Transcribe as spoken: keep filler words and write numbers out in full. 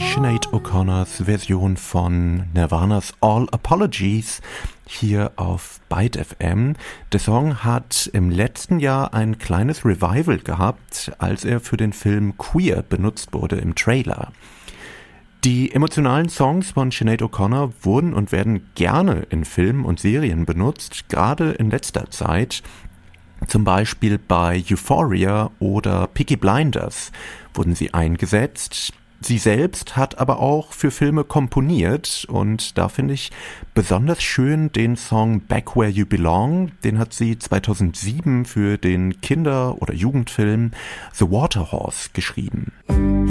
Sinead O'Connors Version von Nirvanas All Apologies hier auf Byte F M. Der Song hat im letzten Jahr ein kleines Revival gehabt, als er für den Film Queer benutzt wurde im Trailer. Die emotionalen Songs von Sinead O'Connor wurden und werden gerne in Filmen und Serien benutzt, gerade in letzter Zeit. Zum Beispiel bei Euphoria oder Peaky Blinders wurden sie eingesetzt. Sie selbst hat aber auch für Filme komponiert und da finde ich besonders schön den Song Back Where You Belong. Den hat sie zweitausendsieben für den Kinder- oder Jugendfilm The Water Horse geschrieben.